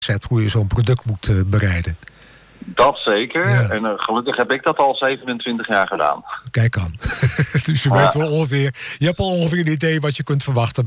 hebt hoe je zo'n product moet bereiden. Dat zeker. Ja. En gelukkig heb ik dat al 27 jaar gedaan. Kijk aan. Dus je weet wel ongeveer... Je hebt al ongeveer een idee wat je kunt verwachten